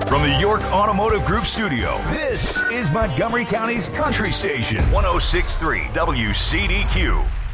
From the York Automotive Group studio, this is Montgomery County's Country Station, 106.3 WCDQ.